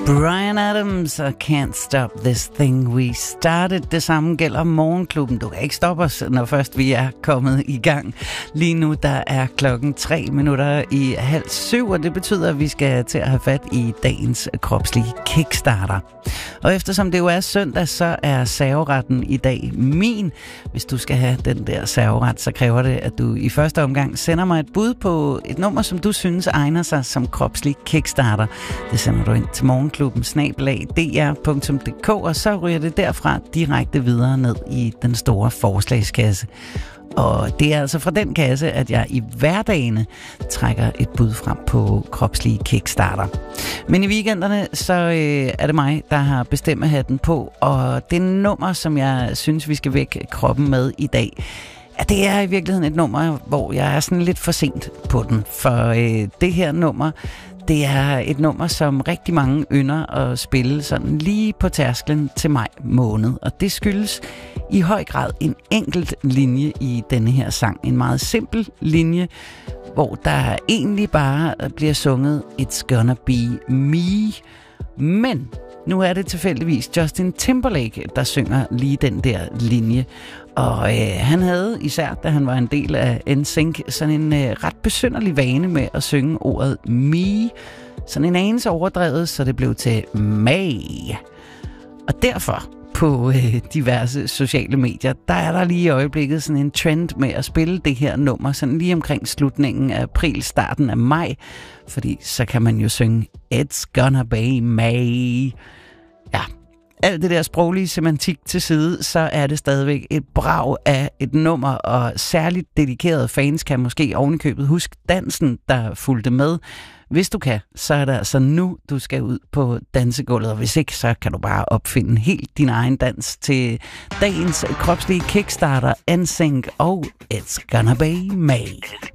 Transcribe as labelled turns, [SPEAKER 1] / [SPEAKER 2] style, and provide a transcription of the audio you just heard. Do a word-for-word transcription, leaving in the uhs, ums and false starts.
[SPEAKER 1] Bryan Adams og Can't Stop This Thing We Started. Det samme gælder Morgenklubben. Du kan ikke stoppe os, når først vi er kommet i gang. Lige nu der er klokken tre minutter i halv syv, og det betyder, at vi skal til at have fat i dagens kropslige kickstarter. Og eftersom det jo er søndag, så er serveretten i dag min. Hvis du skal have den der serveret, så kræver det, at du i første omgang sender mig et bud på et nummer, som du synes egner sig som kropslig kickstarter. Det sender du ind til morgenklubben snabel-a d r punktum d k, og så ryger det derfra direkte videre ned i den store forslagskasse. Og det er altså fra den kasse, at jeg i hverdagene trækker et bud frem på kropslige kickstarter. Men i weekenderne, så øh, er det mig, der har bestemmerhatten på, og det nummer, som jeg synes, vi skal vække kroppen med i dag, ja, det er i virkeligheden et nummer, hvor jeg er sådan lidt for sent på den. For øh, det her nummer, det er et nummer, som rigtig mange ynder at spille sådan lige på tærsklen til maj måned. Og det skyldes i høj grad en enkelt linje i denne her sang. En meget simpel linje, hvor der egentlig bare bliver sunget It's gonna be me. Men nu er det tilfældigvis Justin Timberlake, der synger lige den der linje. Og øh, han havde, især da han var en del af N Sync, sådan en øh, ret besynderlig vane med at synge ordet me. Sådan en anelse overdrevet, så det blev til May. Og derfor på øh, diverse sociale medier, der er der lige i øjeblikket sådan en trend med at spille det her nummer, sådan lige omkring slutningen af april, starten af maj. Fordi så kan man jo synge It's gonna be May. Ja, alt det der sproglige semantik til side, så er det stadigvæk et brag af et nummer, og særligt dedikerede fans kan måske ovenikøbet huske dansen, der fulgte med. Hvis du kan, så er det altså nu, du skal ud på dansegulvet, og hvis ikke, så kan du bare opfinde helt din egen dans til dagens kropslige kickstarter, N Sync og It's Gonna Be May.